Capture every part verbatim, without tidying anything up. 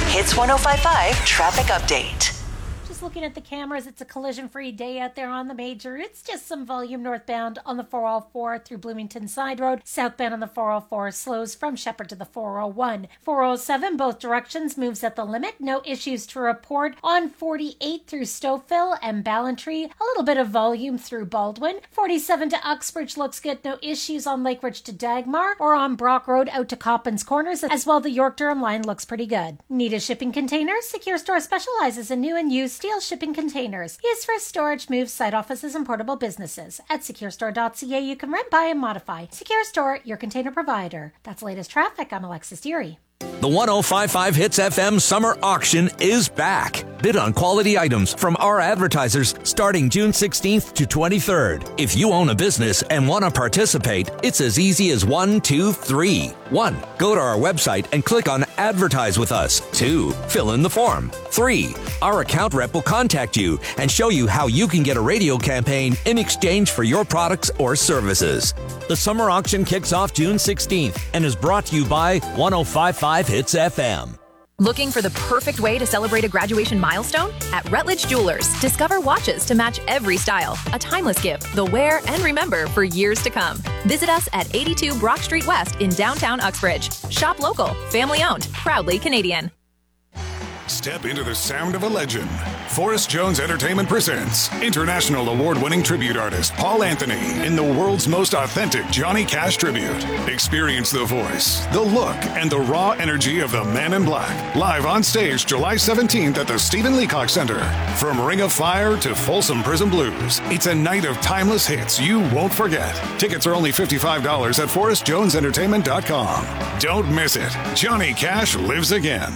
Hits one oh five point five traffic update. Just looking at the cameras, it's a collision-free day out there on the major. It's just some volume northbound on the four oh four through Bloomington Side Road. Southbound on the four oh four slows from Shepherd to the four oh one. four oh seven, both directions, moves at the limit. No issues to report on forty-eight through Stouffville and Ballantree. A little bit of volume through Baldwin. forty-seven to Uxbridge looks good. No issues on Lake Ridge to Dagmar or on Brock Road out to Coppins Corners. As well, the York-Durham line looks pretty good. Need a shipping container? Secure Store specializes in new and used steel shipping containers. Used for storage, moves, site offices, and portable businesses. At secure store dot c a, you can rent, buy, and modify. Secure Store, your container provider. That's the latest traffic. I'm Alexis Deary. The one oh five point five Hits F M Summer Auction is back. Bid on quality items from our advertisers starting June sixteenth to twenty-third. If you own a business and want to participate, it's as easy as one, two, three. One, go to our website and click on Advertise with Us. Two, fill in the form. Three, our account rep will contact you and show you how you can get a radio campaign in exchange for your products or services. The summer auction kicks off June sixteenth and is brought to you by one oh five point five Hits F M. Looking for the perfect way to celebrate a graduation milestone? At Rutledge Jewelers, discover watches to match every style. A timeless gift they'll wear and remember for years to come. Visit us at eighty-two Brock Street West in downtown Uxbridge. Shop local, family owned, proudly Canadian. Step into the sound of a legend. Forrest Jones Entertainment presents international award-winning tribute artist Paul Anthony in the world's most authentic Johnny Cash tribute. Experience the voice, the look, and the raw energy of the Man in Black. Live on stage July seventeenth at the Stephen Leacock Center. From Ring of Fire to Folsom Prison Blues, it's a night of timeless hits you won't forget. Tickets are only fifty-five dollars at forrest jones entertainment dot com. Don't miss it. Johnny Cash lives again.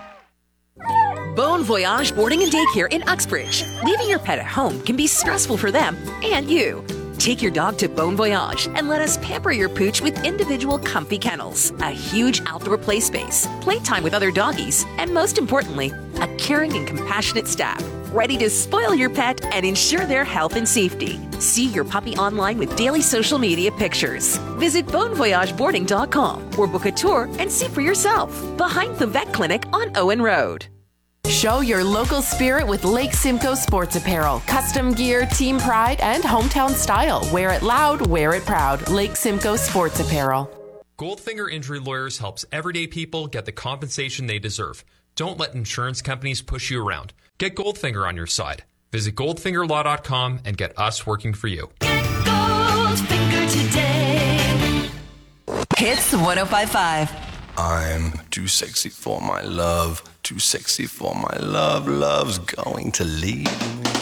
Bon Voyage Boarding and Daycare in Uxbridge. Leaving your pet at home can be stressful for them and you. Take your dog to Bon Voyage and let us pamper your pooch with individual comfy kennels, a huge outdoor play space, playtime with other doggies, and most importantly, a caring and compassionate staff ready to spoil your pet and ensure their health and safety. See your puppy online with daily social media pictures. Visit bon voyage boarding dot com or book a tour and see for yourself. Behind the vet clinic on Owen Road. Show your local spirit with Lake Simcoe Sports Apparel. Custom gear, team pride, and hometown style. Wear it loud, wear it proud. Lake Simcoe Sports Apparel. Goldfinger Injury Lawyers helps everyday people get the compensation they deserve. Don't let insurance companies push you around. Get Goldfinger on your side. Visit goldfinger law dot com and get us working for you. Get Goldfinger today. Hits one oh five point five. I'm too sexy for my love, too sexy for my love. Love's going to leave